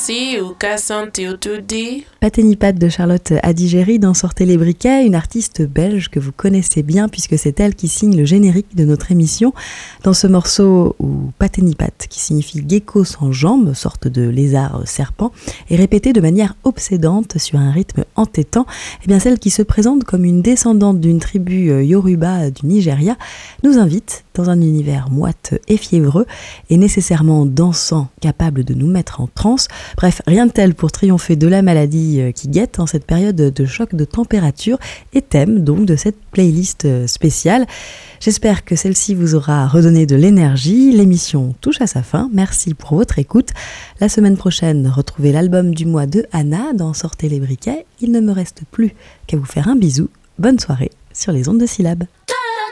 si ou qu'à sentir tout dit. Patenipat de Charlotte Adigéry dans Sortez les briquets, une artiste belge que vous connaissez bien puisque c'est elle qui signe le générique de notre émission. Dans ce morceau où Patenipat, qui signifie gecko sans jambes, sorte de lézard serpent, est répété de manière obsédante sur un rythme entêtant, eh bien celle qui se présente comme une descendante d'une tribu Yoruba du Nigeria nous invite dans un univers moite et fiévreux et nécessairement dansant, capable de nous mettre en transe. Bref, rien de tel pour triompher de la maladie qui guette en cette période de choc de température et thème donc de cette playlist spéciale. J'espère que celle-ci vous aura redonné de l'énergie. L'émission touche à sa fin. Merci pour votre écoute. La semaine prochaine, retrouvez l'album du mois de Anna dans Sortez les briquets. Il ne me reste plus qu'à vous faire un bisou. Bonne soirée sur les ondes de Syllab.